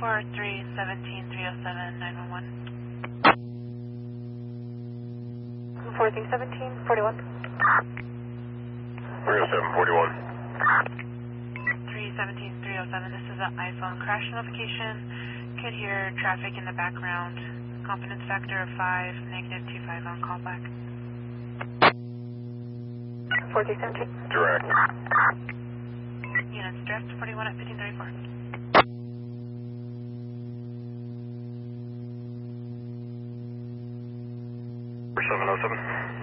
41. 30741. 317-307, this is an iPhone crash notification. Could hear traffic in the background. Confidence factor of 5, -25 on callback. 4317. Direct. Units direct 41 at 1534. 707.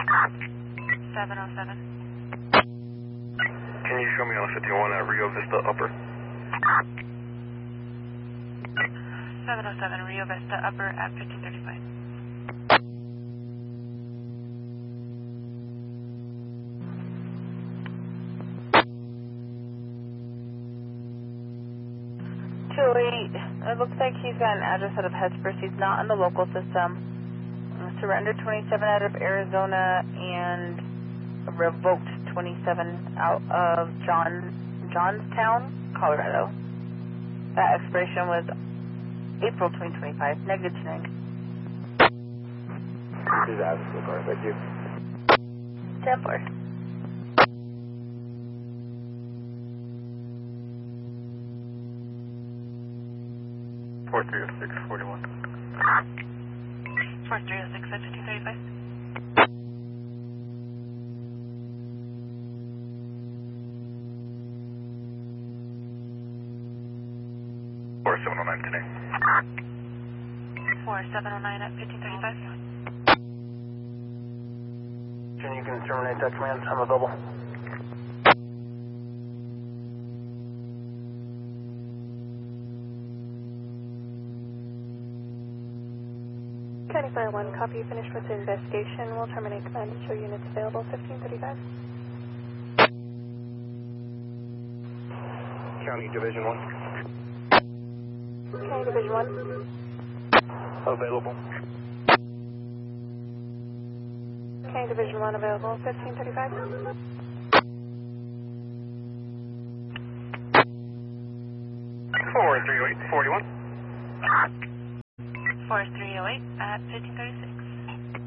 707. Can you show me on 51 at Rio Vista Upper? 707 Rio Vista Upper at 1535. 208, it looks like he's got an address out of Hesper. He's not on the local system. Surrender 27 out of Arizona and revoked 27 out of Johnstown, Colorado. That expiration was April 2025, negative tuning. Please ask the car, thank you. 10-4. Four 306 41. 4306 at 1535. 4709 today. 4709 at 1535. You can terminate that command. I'm available. County Fire 1, copy. Finished with the investigation. We'll terminate command and show units available. 1535. County Division 1. County Division 1. Available. County Division 1 available. 1535. 4308 41. 4308 at 1536.